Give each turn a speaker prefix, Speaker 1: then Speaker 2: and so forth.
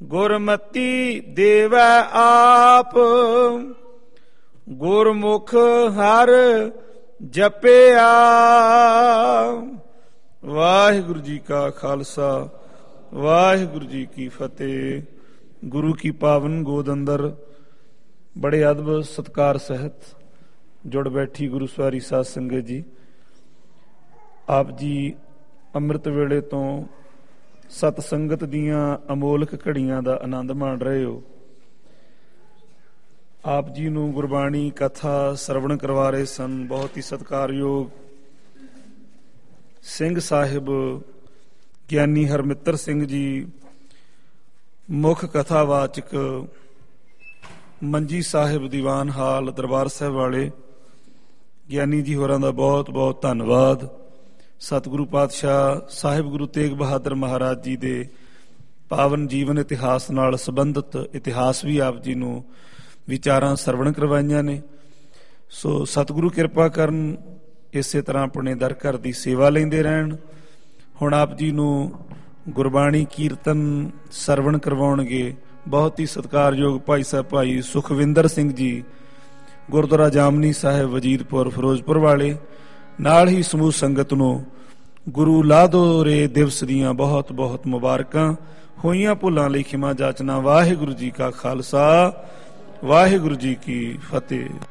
Speaker 1: ਗੁਰਮਤੀ ਦੇਵੈ ਆਪ, ਗੁਰਮੁਖ ਹਰ ਜਪਿਆ। ਵਾਹਿਗੁਰੂ ਜੀ ਕਾ ਖਾਲਸਾ, ਵਾਹਿਗੁਰੂ ਜੀ ਕੀ ਫਤਿਹ। ਗੁਰੂ ਕੀ ਪਾਵਨ ਗੋਦ ਅੰਦਰ ਬੜੇ ਅਦਬ ਸਤਕਾਰ ਸਹਿਤ ਜੁੜ ਬੈਠੀ ਗੁਰੂ ਸਵਾਰੀ ਸਾਧ ਸੰਗਤ ਜੀ, ਆਪ ਜੀ ਅੰਮ੍ਰਿਤ ਵੇਲੇ ਤੋਂ ਸਤ ਸੰਗਤ ਦੀਆਂ ਅਮੋਲਕ ਘੜੀਆਂ ਦਾ ਆਨੰਦ ਮਾਣ ਰਹੇ ਹੋ। ਆਪ ਜੀ ਨੂੰ ਗੁਰਬਾਣੀ ਕਥਾ ਸਰਵਣ ਕਰਵਾ ਰਹੇ ਸਨ ਬਹੁਤ ਹੀ ਸਤਿਕਾਰਯੋਗ ਸਿੰਘ ਸਾਹਿਬ ਗਿਆਨੀ ਹਰਮਿੱਤਰ ਸਿੰਘ ਜੀ, ਮੁੱਖ ਕਥਾਵਾਚਕ ਮੰਜੀ ਸਾਹਿਬ ਦੀਵਾਨ ਹਾਲ ਦਰਬਾਰ ਸਾਹਿਬ ਵਾਲੇ ਗਿਆਨੀ ਜੀ ਹੋਰਾਂ ਦਾ ਬਹੁਤ ਬਹੁਤ ਧੰਨਵਾਦ। ਸਤਿਗੁਰੂ ਪਾਤਸ਼ਾਹ ਸਾਹਿਬ ਗੁਰੂ ਤੇਗ ਬਹਾਦਰ ਮਹਾਰਾਜ ਜੀ ਦੇ ਪਾਵਨ ਜੀਵਨ ਇਤਿਹਾਸ ਨਾਲ ਸੰਬੰਧਿਤ ਇਤਿਹਾਸ ਵੀ ਆਪ ਜੀ ਨੂੰ ਵਿਚਾਰਾਂ ਸਰਵਣ ਕਰਵਾਈਆਂ ਨੇ। ਸੋ ਸਤਿਗੁਰੂ ਕਿਰਪਾ ਕਰਨ, ਇਸੇ ਤਰ੍ਹਾਂ ਆਪਣੇ ਦਰ ਘਰ ਦੀ ਸੇਵਾ ਲੈਂਦੇ ਰਹਿਣ। ਹੁਣ ਆਪ ਜੀ ਨੂੰ ਗੁਰਬਾਣੀ ਕੀਰਤਨ ਸਰਵਣ ਕਰਵਾਉਣਗੇ ਬਹੁਤ ਹੀ ਸਤਿਕਾਰਯੋਗ ਭਾਈ ਸਾਹਿਬ ਭਾਈ ਸੁਖਵਿੰਦਰ ਸਿੰਘ ਜੀ, ਗੁਰਦੁਆਰਾ ਜਾਮਨੀ ਸਾਹਿਬ ਵਜੀਦਪੁਰ ਫਿਰੋਜ਼ਪੁਰ ਵਾਲੇ। ਨਾਲ ਹੀ ਸਮੂਹ ਸੰਗਤ ਨੂੰ ਗੁਰੂ ਲਾਦੋਰੇ ਦਿਵਸ ਦੀਆਂ ਬਹੁਤ ਬਹੁਤ ਮੁਬਾਰਕਾਂ। ਹੋਈਆਂ ਭੁੱਲਾਂ ਲਈ ਖਿਮਾ ਜਾਚਨਾ। ਵਾਹਿਗੁਰੂ ਜੀ ਕਾ ਖਾਲਸਾ, ਵਾਹਿਗੁਰੂ ਜੀ ਕੀ ਫਤਿਹ।